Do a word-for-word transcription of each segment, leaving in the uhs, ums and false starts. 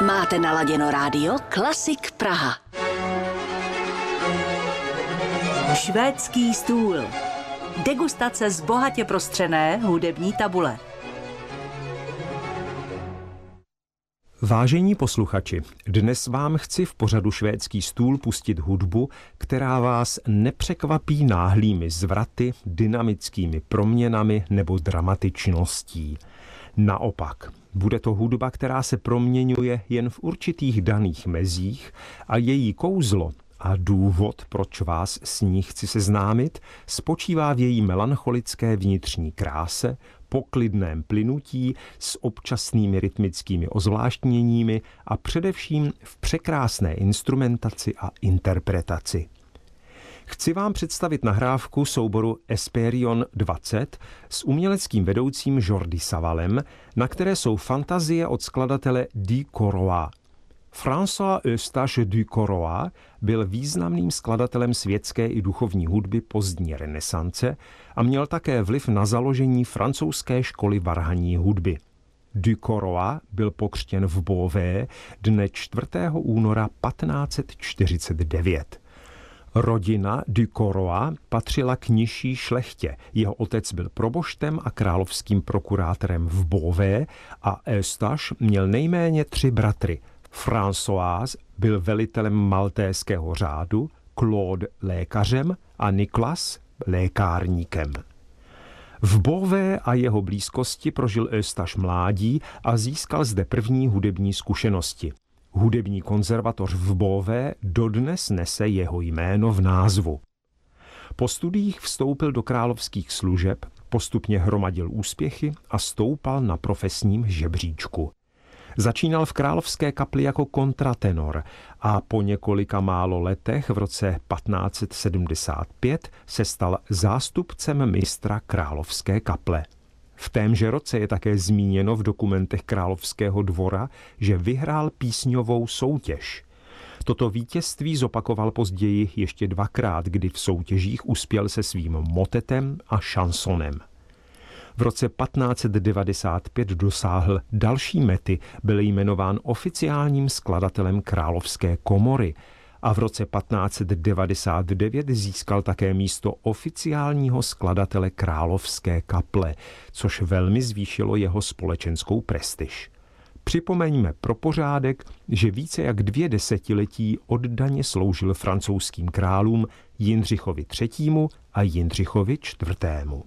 Máte naladěno rádio Klasik Praha. Švédský stůl. Degustace z bohatě prostřené hudební tabule. Vážení posluchači, dnes vám chci v pořadu Švédský stůl pustit hudbu, která vás nepřekvapí náhlými zvraty, dynamickými proměnami nebo dramatičností. Naopak, bude to hudba, která se proměňuje jen v určitých daných mezích a její kouzlo a důvod, proč vás s ní chci seznámit, spočívá v její melancholické vnitřní kráse, poklidném plynutí s občasnými rytmickými ozvláštněními a především v překrásné instrumentaci a interpretaci. Chci vám představit nahrávku souboru Esperion dvacet s uměleckým vedoucím Jordi Savalem, na které jsou fantazie od skladatele Du Coroa. François Eustache du Coroa byl významným skladatelem světské i duchovní hudby pozdní renesance a měl také vliv na založení francouzské školy varhanní hudby. Du Coroa byl pokřtěn v Beauvais dne čtvrtého února patnáct set čtyřicet devět. Rodina Du Coroa patřila k nižší šlechtě. Jeho otec byl proboštem a královským prokurátorem v Beauvais a Eustache měl nejméně tři bratry. François byl velitelem maltéského řádu, Claude lékařem a Nicolas lékárníkem. V Beauvais a jeho blízkosti prožil Eustache mládí a získal zde první hudební zkušenosti. Hudební konzervatoř v Beauvais dodnes nese jeho jméno v názvu. Po studiích vstoupil do královských služeb, postupně hromadil úspěchy a stoupal na profesním žebříčku. Začínal v královské kapli jako kontratenor a po několika málo letech v roce patnáct set sedmdesát pět se stal zástupcem mistra královské kaple. V témže roce je také zmíněno v dokumentech královského dvora, že vyhrál písňovou soutěž. Toto vítězství zopakoval později ještě dvakrát, kdy v soutěžích uspěl se svým motetem a šansonem. V roce patnáct set devadesát pět dosáhl další mety, byl jmenován oficiálním skladatelem královské komory a v roce patnáct set devadesát devět získal také místo oficiálního skladatele královské kaple, což velmi zvýšilo jeho společenskou prestiž. Připomeňme pro pořádek, že více jak dvě desetiletí oddaně sloužil francouzským králům Jindřichovi třetímu a Jindřichovi čtvrtému.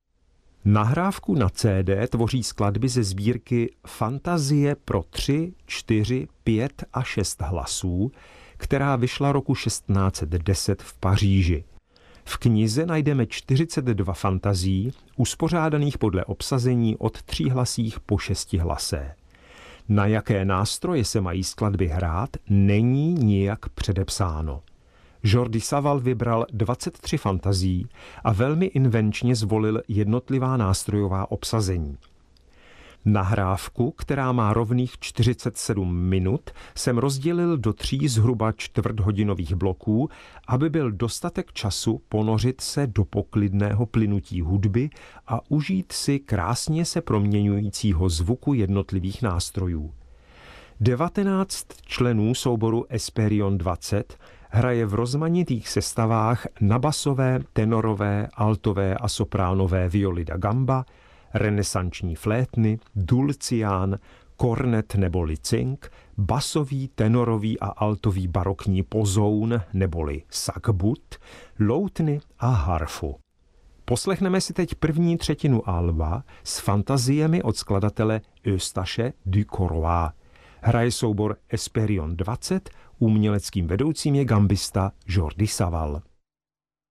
Nahrávku na C D tvoří skladby ze sbírky Fantazie pro tři, čtyři, pět a šest hlasů, která vyšla roku šestnáct set deset v Paříži. V knize najdeme čtyřicet dva fantazií, uspořádaných podle obsazení od tříhlasých po šestihlasé. Na jaké nástroje se mají skladby hrát, není nijak předepsáno. Jordi Saval vybral dvacet tři fantazií a velmi invenčně zvolil jednotlivá nástrojová obsazení. Nahrávku, která má rovných čtyřicet sedm minut, jsem rozdělil do tří zhruba čtvrthodinových bloků, aby byl dostatek času ponořit se do poklidného plynutí hudby a užít si krásně se proměňujícího zvuku jednotlivých nástrojů. devatenáct členů souboru Esperion dvacet hraje v rozmanitých sestavách na basové, tenorové, altové a sopránové violi da gamba, renesanční flétny, dulcián, kornet neboli cink, basový, tenorový a altový barokní pozoun neboli sagbut, loutny a harfu. Poslechneme si teď první třetinu alba s fantaziemi od skladatele Eustache du Coroa. Hraje soubor Esperion dvacet, uměleckým vedoucím je gambista Jordi Saval.